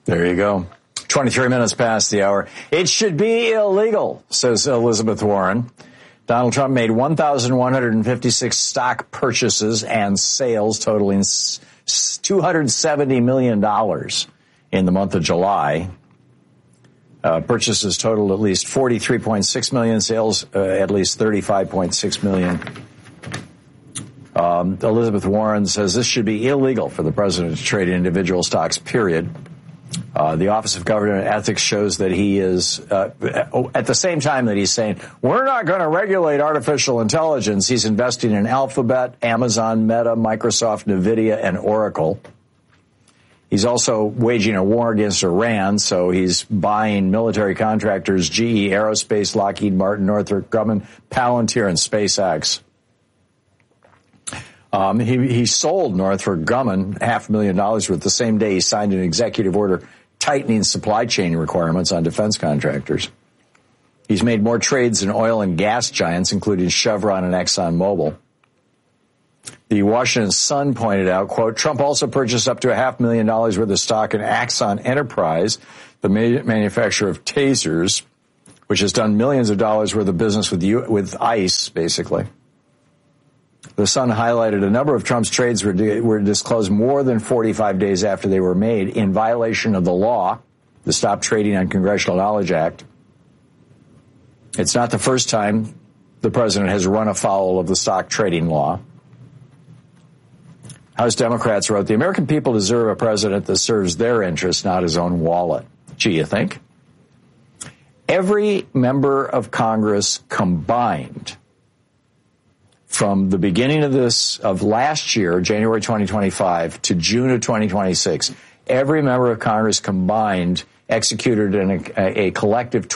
There you go. 23 minutes past the hour. It should be illegal, says Elizabeth Warren. Donald Trump made 1,156 stock purchases and sales totaling $270 million in the month of July. Purchases totaled at least 43.6 million, sales at least 35.6 million. Elizabeth Warren says this should be illegal for the president to trade individual stocks, period. The Office of Government Ethics shows that he is, at the same time that he's saying, we're not going to regulate artificial intelligence, he's investing in Alphabet, Amazon, Meta, Microsoft, NVIDIA, and Oracle. He's also waging a war against Iran, so he's buying military contractors, GE Aerospace, Lockheed Martin, Northrop Grumman, Palantir, and SpaceX. He sold Northrop Grumman $500,000 worth the same day he signed an executive order tightening supply chain requirements on defense contractors. He's made more trades in oil and gas giants, including Chevron and ExxonMobil. The Washington Sun pointed out, quote, Trump also purchased up to $500,000 worth of stock in Axon Enterprise, the manufacturer of tasers, which has done millions of dollars worth of business with ICE, basically. The Sun highlighted a number of Trump's trades were disclosed more than 45 days after they were made in violation of the law, the Stop Trading on Congressional Knowledge Act. It's not the first time the president has run afoul of the stock trading law. House Democrats wrote, the American people deserve a president that serves their interests, not his own wallet. Gee, you think? Every member of Congress combined from the beginning of last year, January 2025, to June of 2026, every member of Congress combined executed a collective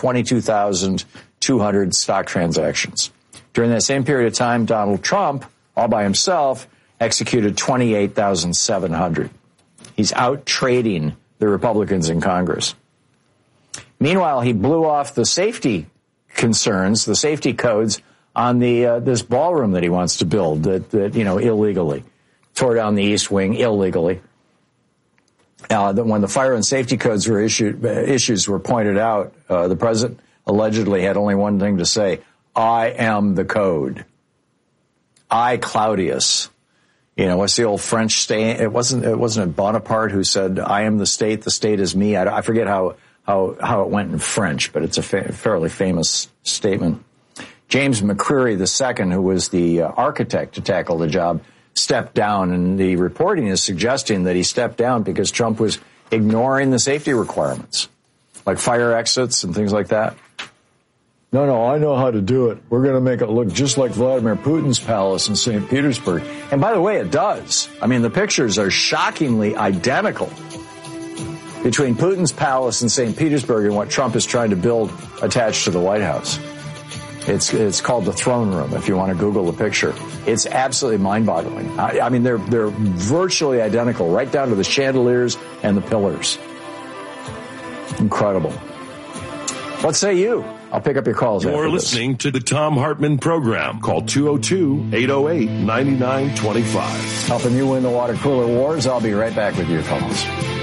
22,200 stock transactions. During that same period of time, Donald Trump, all by himself, executed 28,700. He's out trading the Republicans in Congress. Meanwhile, he blew off the safety concerns, the safety codes on this ballroom that he wants to build illegally. Tore down the East Wing illegally. When the fire and safety codes were issues were pointed out, the president allegedly had only one thing to say: I am the code. I, Claudius. What's the old French saying? It wasn't Bonaparte who said, I am the state is me. I forget how it went in French, but it's a fairly famous statement. James McCreary II, who was the architect to tackle the job, stepped down, and the reporting is suggesting that he stepped down because Trump was ignoring the safety requirements, like fire exits and things like that. No, I know how to do it. We're going to make it look just like Vladimir Putin's palace in St. Petersburg. And by the way, it does. I mean, the pictures are shockingly identical between Putin's palace in St. Petersburg and what Trump is trying to build attached to the White House. It's called the throne room, if you want to Google the picture. It's absolutely mind-boggling. I mean, they're virtually identical, right down to the chandeliers and the pillars. Incredible. What say you? I'll pick up your calls after this. You're listening to the Thom Hartmann Program. Call 202-808-9925. Helping you win the water cooler wars. I'll be right back with your calls.